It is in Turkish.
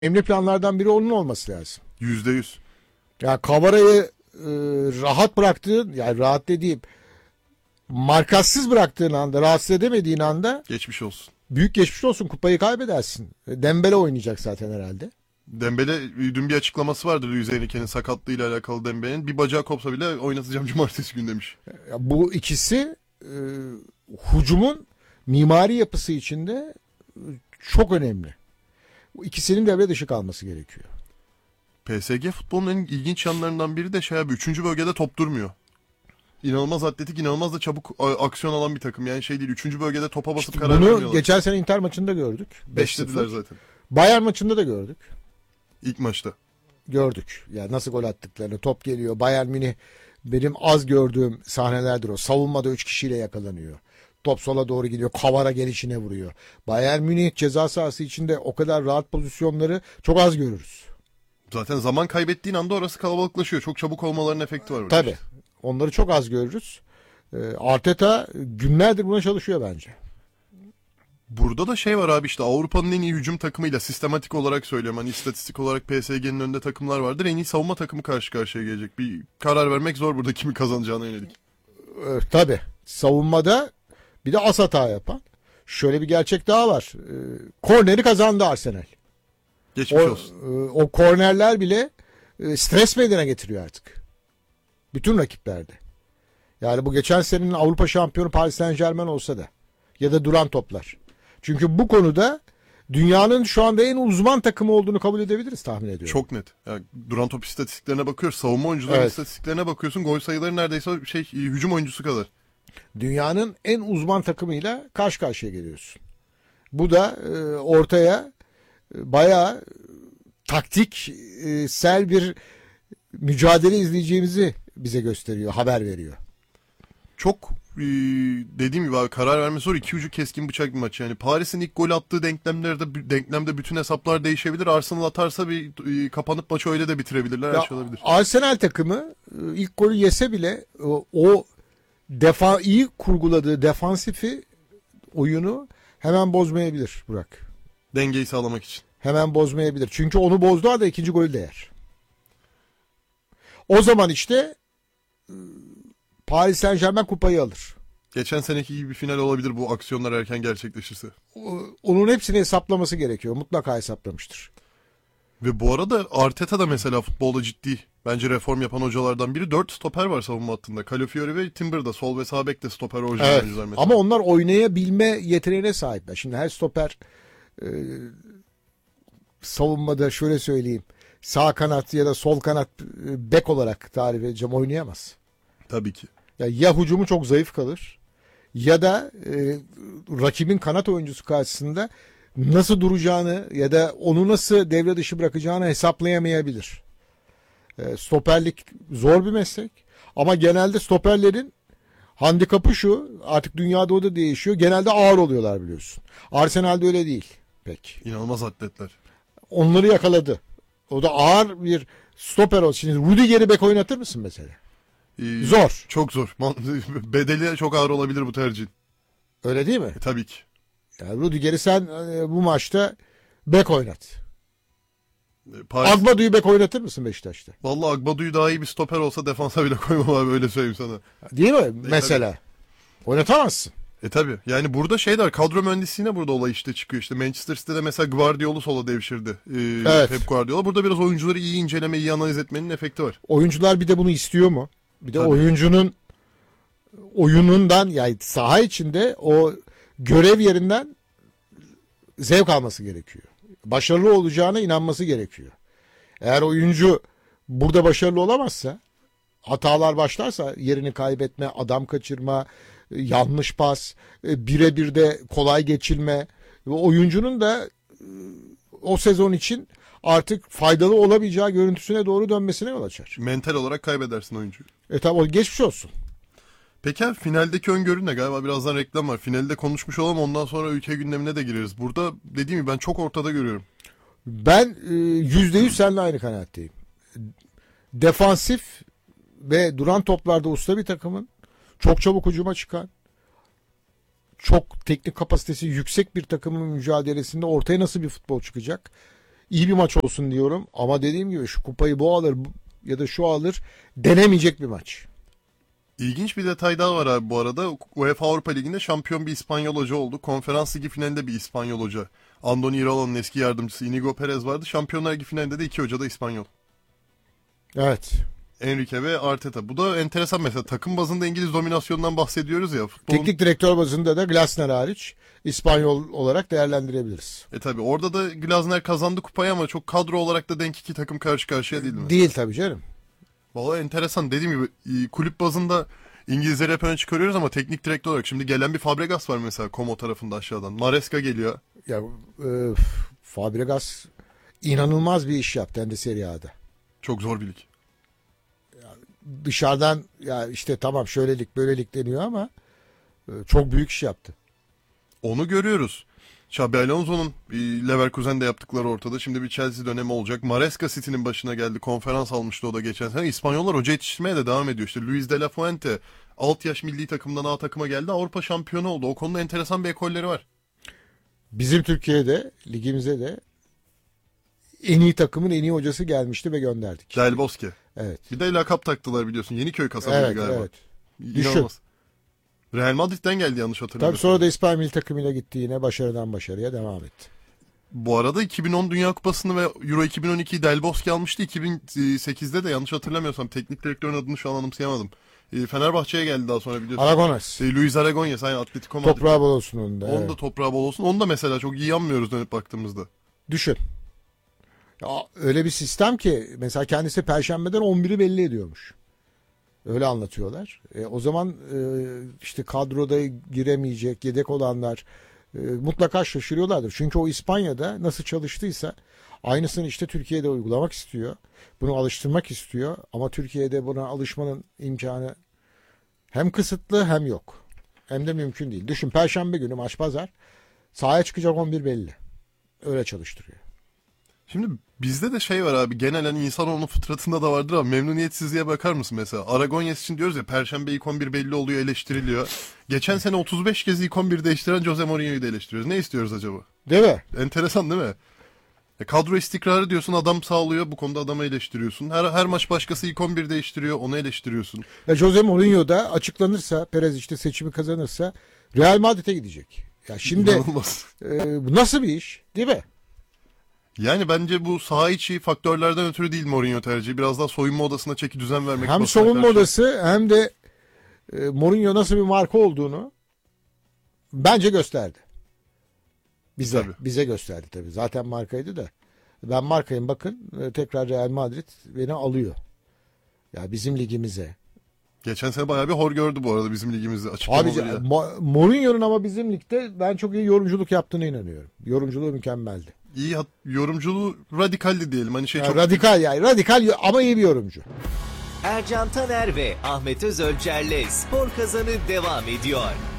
önemli planlardan biri onun olması lazım. %100. Ya Kavara'yı rahat bıraktığın, yani rahat dediğim markasız bıraktığın anda, rahatsız edemediğin anda Geçmiş olsun. büyük geçmiş olsun, kupayı kaybedersin. Dembele oynayacak zaten herhalde. Dembele dün bir açıklaması vardı Luis Enrique'nin sakatlığıyla alakalı Dembele'nin. Bir bacağı kopsa bile oynatacağım cumartesi günü demiş. Ya bu ikisi hücumun mimari yapısı içinde çok önemli. Bu ikisinin devre dışı kalması gerekiyor. PSG futbolunun en ilginç yanlarından biri de abi 3. bölgede top durmuyor. İnanılmaz atletik, inanılmaz da çabuk aksiyon alan bir takım. Yani şey değil, 3. bölgede topa basıp İşte karar bunu vermiyorlar. geçen sene Inter maçında gördük. 5'lediler 5-0. zaten. Bayern maçında da gördük. İlk maçta. Gördük. Yani nasıl gol attıklarını. Top geliyor. Bayern Münih benim az gördüğüm sahnelerdir o. Savunmada 3 kişiyle yakalanıyor. Top sola doğru gidiyor. Kavara gelişine vuruyor. Bayern Münih ceza sahası içinde o kadar rahat pozisyonları çok az görürüz. Zaten zaman kaybettiğin anda orası kalabalıklaşıyor. Çok çabuk olmalarının efekti var. Tabii. Onları çok az görürüz. Arteta günlerdir buna çalışıyor bence. Burada da şey var abi, işte Avrupa'nın en iyi hücum takımıyla, sistematik olarak söylüyorum. Hani istatistik olarak PSG'nin önünde takımlar vardır. En iyi savunma takımı karşı karşıya gelecek. Bir karar vermek zor burada kimin kazanacağına yönelik. Tabii. Savunmada bir de az hata yapan. Şöyle bir gerçek daha var. Korneri kazandı Arsenal. Geçmiş olsun. O kornerler bile stres meydana getiriyor artık. Bütün rakiplerde. Yani bu geçen senenin Avrupa şampiyonu Paris Saint-Germain olsa da ya da duran toplar. Çünkü bu konuda dünyanın şu anda en uzman takımı olduğunu kabul edebiliriz, tahmin ediyorum. Çok net. Yani duran top istatistiklerine bakıyoruz. Savunma oyuncularının istatistiklerine bakıyorsun. Gol sayıları neredeyse hücum oyuncusu kadar. Dünyanın en uzman takımıyla karşı karşıya geliyorsun. Bu da ortaya bayağı taktiksel bir mücadele izleyeceğimizi bize gösteriyor, haber veriyor. Çok dediğim gibi abi, karar verme zor. İki ucu keskin bıçak bir maç. Yani Paris'in ilk gol attığı denklemde bütün hesaplar değişebilir. Arsenal atarsa kapanıp maçı öyle de bitirebilirler. Her şey olabilir. Arsenal takımı ilk golü yese bile o iyi kurguladığı defansifi oyunu hemen bozmayabilir Burak. Dengeyi sağlamak için. Hemen bozmayabilir. Çünkü onu bozduğu da ikinci golü de yer. O zaman işte Paris Saint-Germain kupayı alır. Geçen seneki gibi bir final olabilir bu aksiyonlar erken gerçekleşirse. Onun hepsini hesaplaması gerekiyor. Mutlaka hesaplamıştır. Ve bu arada Arteta da mesela futbolda ciddi bence reform yapan hocalardan biri. 4 stoper var savunma hattında. Calafiori ve Timber'da. Sol ve sağ bek de stoper oyuncular mesela. Ama onlar oynayabilme yeteneğine sahipler. Şimdi her stoper savunmada şöyle söyleyeyim, sağ kanat ya da sol kanat bek olarak tarif edeceğim, oynayamaz. Tabii ki. Ya hücumu çok zayıf kalır ya da rakibin kanat oyuncusu karşısında nasıl duracağını ya da onu nasıl devre dışı bırakacağını hesaplayamayabilir. Stoperlik zor bir meslek ama genelde stoperlerin handikapı şu, artık dünyada o da değişiyor, genelde ağır oluyorlar biliyorsun. Arsenal'de öyle değil pek. İnanılmaz atletler. Onları yakaladı. O da ağır bir stoper olsun. Şimdi Rüdiger'i bek oynatır mısın mesela? Zor. Çok zor. Bedeli çok ağır olabilir bu tercihin. Öyle değil mi? Tabii ki. Yani Rüdiger'i sen bu maçta bek oynat. Paris... Agbadu'yu bek oynatır mısın Beşiktaş'ta? Vallahi Agbadu'yu daha iyi bir stoper olsa defansa bile koymam abi, öyle söyleyeyim sana. Değil mi? Mesela. Tabii. Oynatamazsın. Tabii. Yani burada şeyler, kadro mühendisliğine burada olay işte çıkıyor. İşte Manchester City'de mesela Guardiola'u sola devşirdi. Evet. Pep Guardiola. Burada biraz oyuncuları iyi inceleme, iyi analiz etmenin efekti var. Oyuncular bir de bunu istiyor mu? Bir de Tabii. oyuncunun oyunundan, yani saha içinde o görev yerinden zevk alması gerekiyor. Başarılı olacağına inanması gerekiyor. Eğer oyuncu burada başarılı olamazsa, hatalar başlarsa, yerini kaybetme, adam kaçırma, yanlış pas, birebir de kolay geçilme ve oyuncunun da o sezon için artık faydalı olamayacağı görüntüsüne doğru dönmesine yol açar. Mental olarak kaybedersin oyuncuyu. Tabi geçmiş olsun. Peki abi, finaldeki öngörün ne? Galiba birazdan reklam var. Finalde konuşmuş olalım, ondan sonra ülke gündemine de gireriz. Burada dediğim gibi ben çok ortada görüyorum. Ben %100 seninle aynı kanaatteyim. Defansif ve duran toplarda usta bir takımın, çok çabuk hücuma çıkan, çok teknik kapasitesi yüksek bir takımın mücadelesinde ortaya nasıl bir futbol çıkacak? iyi bir maç olsun diyorum. Ama dediğim gibi şu kupayı bu alır ya da şu alır denemeyecek bir maç. İlginç bir detay daha var abi bu arada. UEFA Avrupa Ligi'nde şampiyon bir İspanyol hoca oldu. Konferans Ligi finalinde bir İspanyol hoca. Andoni Iraola'nın eski yardımcısı Inigo Perez vardı. Şampiyonlar Ligi finalinde de 2 hoca da İspanyol. Evet. Enrique ve Arteta. Bu da enteresan mesela. Takım bazında İngiliz dominasyonundan bahsediyoruz ya. Futbolun... Teknik direktör bazında da Glasner hariç İspanyol olarak değerlendirebiliriz. Tabi orada da Glasner kazandı kupayı ama çok kadro olarak da denk iki takım karşı karşıya değil mi? Değil tabii canım. Vallahi enteresan. Dediğim gibi kulüp bazında İngilizleri hep öne çıkarıyoruz ama teknik direktör olarak şimdi gelen bir Fabregas var mesela Como tarafında aşağıdan. Maresca geliyor. Ya Fabregas inanılmaz bir iş yaptı hem de Serie A'da. Çok zor bir lig. Dışarıdan ya işte tamam şöylelik böylelik deniyor ama çok büyük iş yaptı. Onu görüyoruz. Xabi Alonso'nun Leverkusen'de yaptıkları ortada. Şimdi bir Chelsea dönemi olacak. Maresca City'nin başına geldi. Konferans almıştı o da geçen sene. İspanyollar hoca yetiştirmeye de devam ediyor. İşte Luis de la Fuente alt yaş milli takımdan A takıma geldi. Avrupa şampiyonu oldu. O konuda enteresan bir ekolleri var. Bizim Türkiye'de ligimize de en iyi takımın en iyi hocası gelmişti ve gönderdik. Del Bosque. Evet. Bir de lakap taktılar biliyorsun. Yeniköy kasabıydı Evet, galiba. evet. İnanılmaz. Real Madrid'den geldi yanlış hatırlamıyorsam. Tabii sonra da İspanya milli takımıyla gitti yine başarıdan başarıya devam etti. Bu arada 2010 Dünya Kupası'nı ve Euro 2012'yi Del Bosque almıştı. 2008'de de yanlış hatırlamıyorsam teknik direktörün adını şu an anımsayamadım. Fenerbahçe'ye geldi daha sonra biliyorsun. Aragones. Luis Aragonés aynı Atletico Madrid. Toprağı bol olsun onun da. Onun Evet. da toprağı bol olsun. Onu da mesela çok iyi anmıyoruz dönüp baktığımızda. Düşün. Ya, öyle bir sistem ki mesela kendisi Perşembe'den 11'i belli ediyormuş. Öyle anlatıyorlar. O zaman işte kadroda giremeyecek yedek olanlar mutlaka şaşırıyorlardır. Çünkü o İspanya'da nasıl çalıştıysa aynısını işte Türkiye'de uygulamak istiyor. Bunu alıştırmak istiyor. Ama Türkiye'de buna alışmanın imkanı hem kısıtlı hem yok. Hem de mümkün değil. Düşün Perşembe günü maç pazar. Sahaya çıkacak 11 belli. Öyle çalıştırıyor. Şimdi bizde de şey var abi genelen insanoğlunun fıtratında da vardır ama memnuniyetsizliğe bakar mısın mesela? Aragonés için diyoruz ya Perşembe ilk 11 belli oluyor eleştiriliyor. Geçen sene 35 kez ilk 11 değiştiren Jose Mourinho'yu da eleştiriyoruz. Ne istiyoruz acaba? Değil mi? Enteresan değil mi? Kadro istikrarı diyorsun adam sağlıyor bu konuda adamı eleştiriyorsun. Her maç başkası ilk 11 değiştiriyor onu eleştiriyorsun. Ya Jose Mourinho da açıklanırsa Perez işte seçimi kazanırsa Real Madrid'e gidecek. Ya şimdi İnanılmaz. bu nasıl bir iş değil mi? Yani bence bu saha içi faktörlerden ötürü değil Mourinho tercihi. Biraz daha soyunma odasına çeki düzen vermek. Hem basına soyunma karşı. odası hem de Mourinho nasıl bir marka olduğunu bence gösterdi. Bize gösterdi tabii. Zaten markaydı da. Ben markayım bakın tekrar Real Madrid beni alıyor. Ya bizim ligimize. Geçen sene bayağı bir hor gördü bu arada bizim ligimizde Abi açıklamalarıyla. Mourinho'nun ama bizim ligde ben çok iyi yorumculuk yaptığına inanıyorum. Yorumculuğu mükemmeldi. İyi yorumculuğu radikaldi diyelim. Hani şey Ya çok radikal ama iyi bir yorumcu. Ercan Taner ve Ahmet Özölçer'le Spor Kazanı devam ediyor.